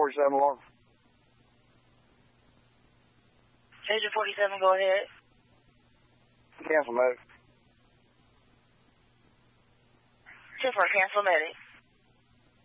47 alarm. Agent 47, go ahead. Cancel medic. 10-4, cancel medic.